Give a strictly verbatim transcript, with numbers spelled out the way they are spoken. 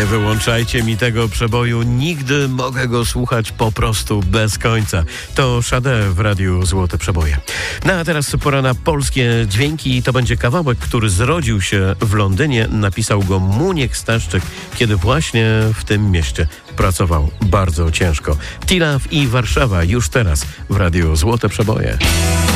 Nie wyłączajcie mi tego przeboju, nigdy mogę go słuchać po prostu bez końca. To Sade w Radiu Złote Przeboje. No a teraz pora na polskie dźwięki. To będzie kawałek, który zrodził się w Londynie. Napisał go Muniek Staszczyk, kiedy właśnie w tym mieście pracował bardzo ciężko. Tilaf i Warszawa już teraz w Radiu Złote Przeboje.